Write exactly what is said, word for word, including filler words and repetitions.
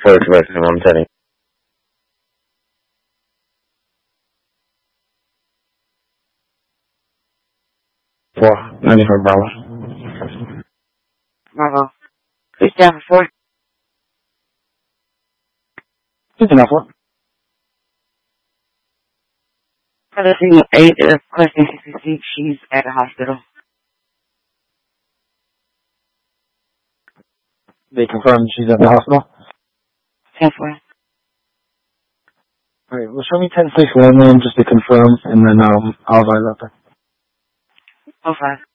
Coach Western one ten. Four ninety-four Bravo. Bravo. Who's down for? Who's enough for? For the single eight, uh, question sixty-six, she's at the hospital. They confirmed she's at the hospital? ten four. Alright, well show me ten six one then just to confirm, and then um, I'll advise out there. oh five.